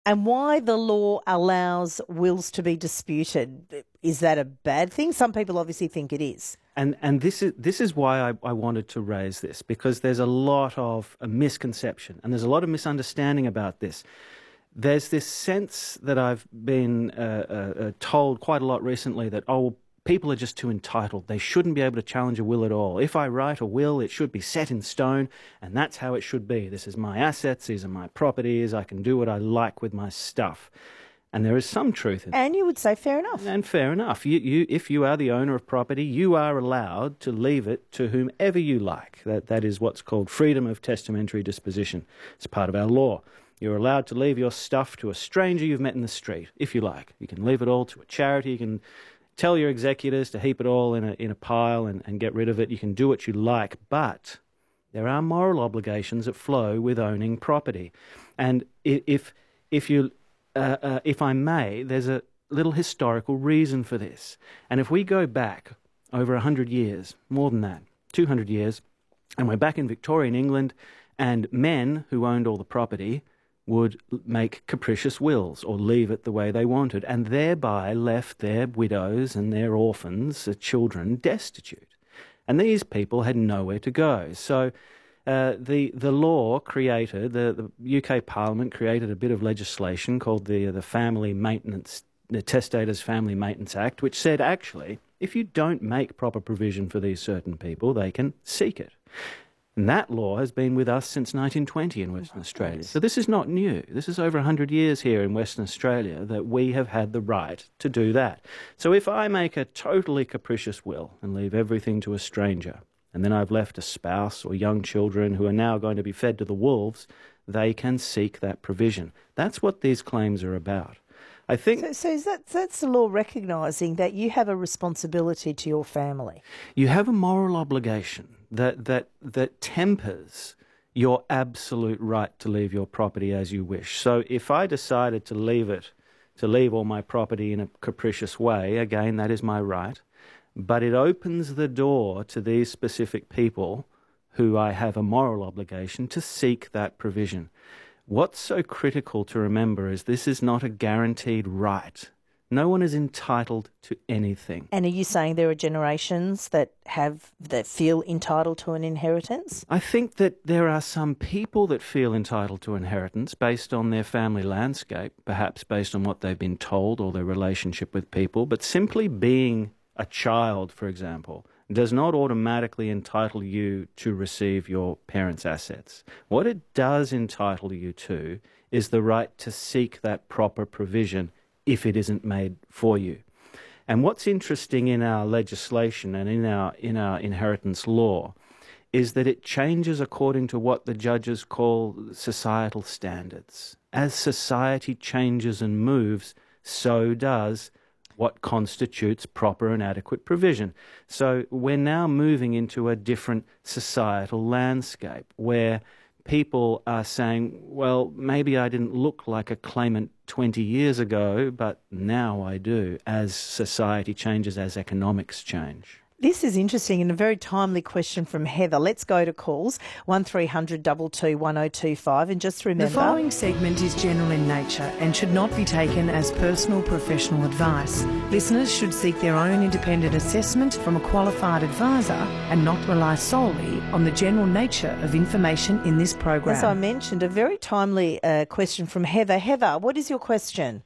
And why the law allows wills to be disputed. Is that a bad thing? Some people obviously think it is. And this is why I wanted to raise this, because there's a lot of a misconception and there's a lot of misunderstanding about this. There's this sense that I've been told quite a lot recently that, oh, people are just too entitled. They shouldn't be able to challenge a will at all. If I write a will, it should be set in stone, and that's how it should be. This is my assets, these are my properties, I can do what I like with my stuff. And there is some truth in that. And you would say fair enough. And fair enough. If you are the owner of property, you are allowed to leave it to whomever you like. That is what's called freedom of testamentary disposition. It's part of our law. You're allowed to leave your stuff to a stranger you've met in the street, if you like. You can leave it all to a charity. You can tell your executors to heap it all in a pile and get rid of it. You can do what you like, but there are moral obligations that flow with owning property. And if I may, there's a little historical reason for this. And if we go back over 100 years, more than that, 200 years, and we're back in Victorian England, and men who owned all the property would make capricious wills or leave it the way they wanted, and thereby left their widows and their orphans, their children, destitute. And these people had nowhere to go. So the law created, the UK Parliament created a bit of legislation called the Family Maintenance, the Testator's Family Maintenance Act, which said, actually, if you don't make proper provision for these certain people, they can seek it. And that law has been with us since 1920 in Western Australia. So this is not new. This is over 100 years here in Western Australia that we have had the right to do that. So if I make a totally capricious will and leave everything to a stranger, and then I've left a spouse or young children who are now going to be fed to the wolves, they can seek that provision. That's what these claims are about. I think So that's the law recognising that you have a responsibility to your family. You have a moral obligation that tempers your absolute right to leave your property as you wish. So if I decided to leave all my property in a capricious way, again, that is my right, but it opens the door to these specific people who I have a moral obligation to seek that provision. What's so critical to remember is this is not a guaranteed right. No one is entitled to anything. And are you saying there are generations that feel entitled to an inheritance? I think that there are some people that feel entitled to inheritance based on their family landscape, perhaps based on what they've been told or their relationship with people, but simply being a child, for example, does not automatically entitle you to receive your parents' assets. What it does entitle you to is the right to seek that proper provision if it isn't made for you. And what's interesting in our legislation and in our inheritance law is that it changes according to what the judges call societal standards. As society changes and moves, so does what constitutes proper and adequate provision. So we're now moving into a different societal landscape where people are saying, well, maybe I didn't look like a claimant 20 years ago, but now I do, as society changes, as economics change. This is interesting and a very timely question from Heather. Let's go to calls, 1300 22 1025. And just remember, the following segment is general in nature and should not be taken as personal professional advice. Listeners should seek their own independent assessment from a qualified advisor and not rely solely on the general nature of information in this program. as I mentioned, a very timely question from Heather. Heather, what is your question?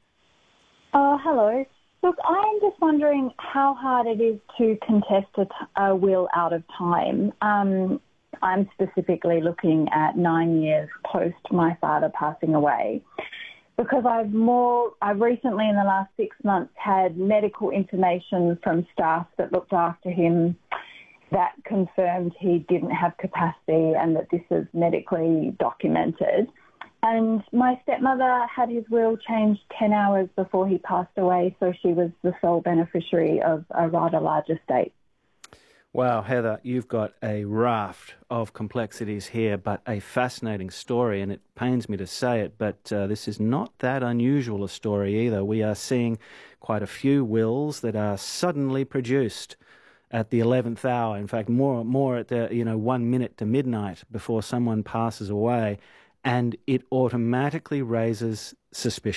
Hello. Look, I'm just wondering how hard it is to contest a will out of time. I'm specifically looking at 9 years post my father passing away, because I've recently, in the last 6 months, had medical information from staff that looked after him that confirmed he didn't have capacity and that this is medically documented. And my stepmother had his will changed 10 hours before he passed away, so she was the sole beneficiary of a rather large estate. Wow, Heather, you've got a raft of complexities here, but a fascinating story, and it pains me to say it, but this is not that unusual a story either. We are seeing quite a few wills that are suddenly produced at the 11th hour. In fact, more at the 1 minute to midnight before someone passes away. and it automatically raises suspicion.